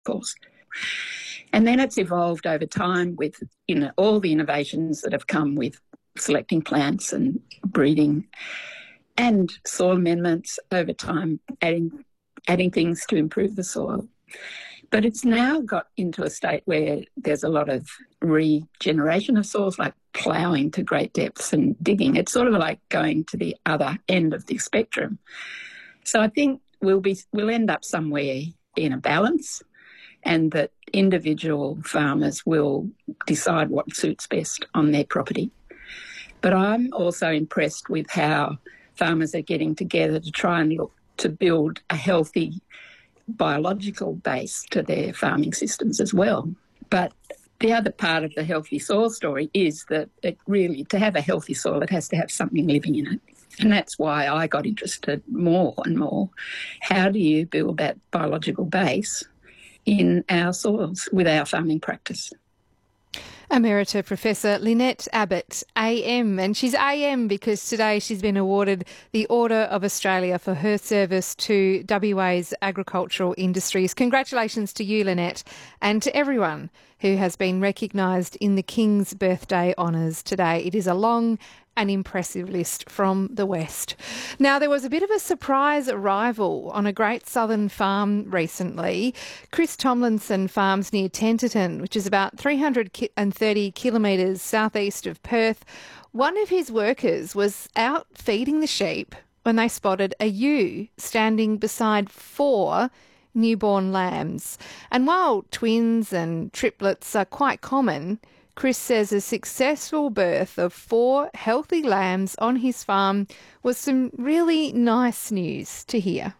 course. And then it's evolved over time with all the innovations that have come with selecting plants and breeding and soil amendments over time, adding things to improve the soil. But it's now got into a state where there's a lot of regeneration of soils, like ploughing to great depths and digging. It's sort of like going to the other end of the spectrum. So I think we'll end up somewhere in a balance, and that individual farmers will decide what suits best on their property. But I'm also impressed with how farmers are getting together to try and look to build a healthy biological base to their farming systems as well. But the other part of the healthy soil story is that to have a healthy soil, it has to have something living in it. And that's why I got interested more and more. How do you build that biological base in our soils with our farming practice? Emerita Professor Lynette Abbott, AM, and she's AM because today she's been awarded the Order of Australia for her service to WA's agricultural industries. Congratulations to you, Lynette, and to everyone who has been recognised in the King's Birthday Honours today. It is a long and impressive list from the West. Now, there was a bit of a surprise arrival on a great southern farm recently. Chris Tomlinson farms near Tenterton, which is about 330 kilometres southeast of Perth. One of his workers was out feeding the sheep when they spotted a ewe standing beside 4 newborn lambs. And while twins and triplets are quite common, Chris says a successful birth of 4 healthy lambs on his farm was some really nice news to hear.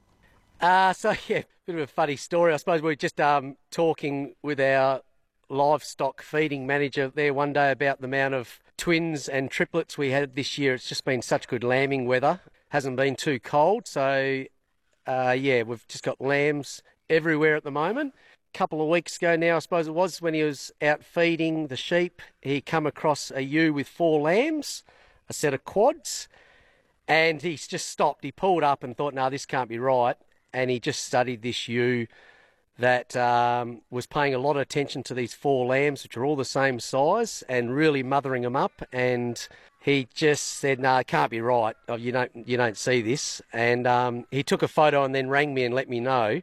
Bit of a funny story. I suppose we were just talking with our livestock feeding manager there one day about the amount of twins and triplets we had this year. It's just been such good lambing weather. Hasn't been too cold, so we've just got lambs everywhere at the moment. Couple of weeks ago now, I suppose it was, when he was out feeding the sheep, he come across a ewe with 4 lambs, a set of quads, and he's just stopped. He pulled up and thought, no, this can't be right, and he just studied this ewe that was paying a lot of attention to these 4 lambs, which are all the same size, and really mothering them up, and he just said, no, it can't be right. Oh, you don't see this. And he took a photo and then rang me and let me know.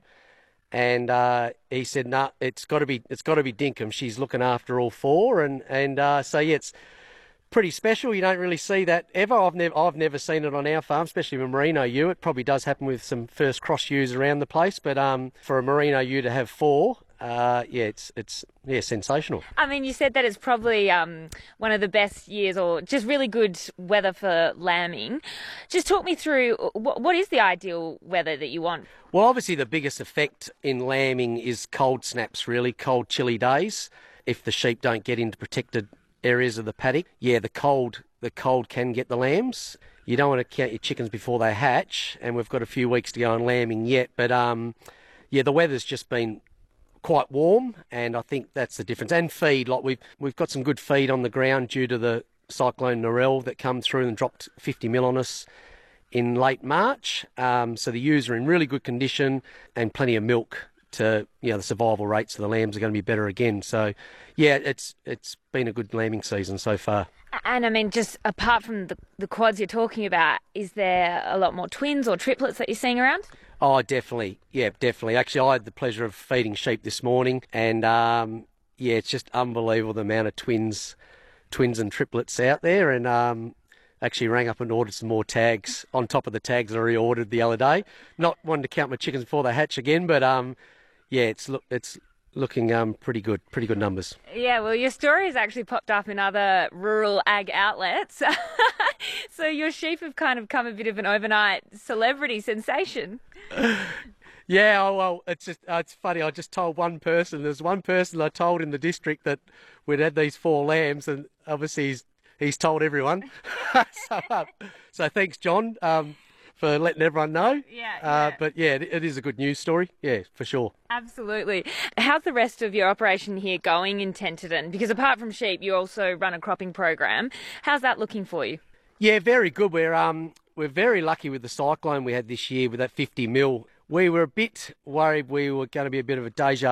And he said, "No, it's got to be Dinkum. She's looking after all 4." And it's pretty special. You don't really see that ever. I've never seen it on our farm, especially a merino ewe. It probably does happen with some first cross ewes around the place, but for a merino ewe to have 4, it's sensational. I mean, you said that it's probably one of the best years, or just really good weather for lambing. Just talk me through what is the ideal weather that you want? Well, obviously the biggest effect in lambing is cold snaps, really, cold, chilly days. If the sheep don't get into protected areas of the paddock, the cold can get the lambs. You don't want to count your chickens before they hatch, and we've got a few weeks to go on lambing yet. But the weather's just been quite warm, and I think that's the difference. And feed, like we've got some good feed on the ground due to the cyclone Narelle that come through and dropped 50 mil on us in late March. So the ewes are in really good condition and plenty of milk to, the survival rates of the lambs are going to be better again. So, it's been a good lambing season so far. And I mean, just apart from the quads you're talking about, is there a lot more twins or triplets that you're seeing around? Oh, definitely. Yeah, definitely. Actually, I had the pleasure of feeding sheep this morning, and it's just unbelievable the amount of twins and triplets out there. And actually rang up and ordered some more tags on top of the tags I already ordered the other day. Not wanting to count my chickens before they hatch again, but it's looking pretty good numbers. Yeah, well, your story has actually popped up in other rural ag outlets. So your sheep have kind of come a bit of an overnight celebrity sensation. Yeah, well, it's funny. I just told one person. There's one person I told in the district that we'd had these 4 lambs, and obviously he's told everyone. So thanks, John, for letting everyone know. Yeah. But it is a good news story. Yeah, for sure. Absolutely. How's the rest of your operation here going in Tenterton? Because apart from sheep, you also run a cropping program. How's that looking for you? Yeah, very good. We're very lucky with the cyclone we had this year with that 50 mil. We were a bit worried we were going to be a bit of a deja